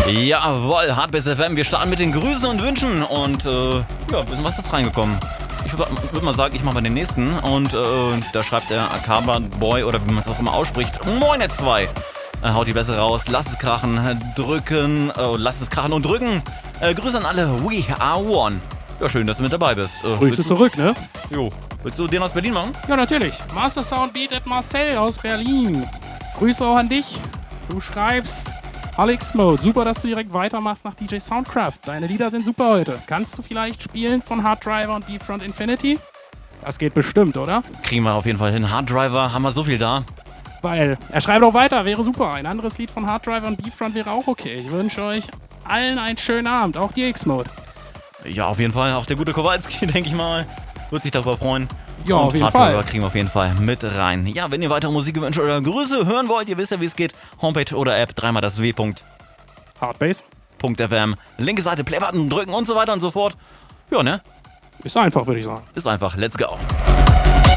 Jawohl, Hardbase FM. Wir starten mit den Grüßen und Wünschen. Und ja, ein bisschen was ist reingekommen. Ich würde mal sagen, ich mache mal den nächsten. Und da schreibt der Akaba Boy oder wie man es auch immer ausspricht. Moin, ihr zwei. Haut die Bässe raus, lasst es krachen, drücken, lasst es krachen und drücken. Grüße an alle, we are one. Ja, schön, dass du mit dabei bist. Grüße zurück, ne? Jo. Willst du den aus Berlin machen? Ja, natürlich. Master Sound Beat at Marcel aus Berlin. Grüße auch an dich. Du schreibst, Alex Mode, super, dass du direkt weitermachst nach DJ Soundcraft. Deine Lieder sind super heute. Kannst du vielleicht spielen von Hard Driver und Beefront Infinity? Das geht bestimmt, oder? Kriegen wir auf jeden Fall hin. Hard Driver, haben wir so viel da. Weil, er schreibt auch weiter, wäre super. Ein anderes Lied von Hard Driver und Beefront wäre auch okay. Ich wünsche euch allen einen schönen Abend, auch die X-Mode. Ja, auf jeden Fall. Auch der gute Kowalski, denke ich mal, wird sich darüber freuen. Ja, und auf jeden Hard Fall. Driver kriegen wir auf jeden Fall mit rein. Ja, wenn ihr weitere Musikwünsche oder Grüße hören wollt, ihr wisst ja, wie es geht. Homepage oder App, dreimal das W. Hardbase.fm. Linke Seite, Playbutton drücken und so weiter und so fort. Ja, ne? Ist einfach, würde ich sagen. Ist einfach. Let's go.